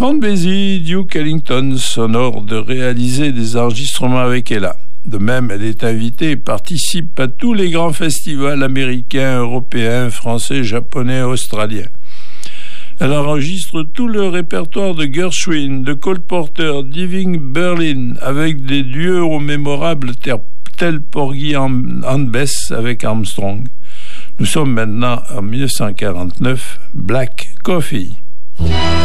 Count Basie, Duke Ellington s'honore de réaliser des enregistrements avec Ella. De même, elle est invitée et participe à tous les grands festivals américains, européens, français, japonais, australiens. Elle enregistre tout le répertoire de Gershwin, de Cole Porter, d'Irving Berlin, avec des duos mémorables tels Porgy and Bess avec Armstrong. Nous sommes maintenant en 1949, Black Coffee.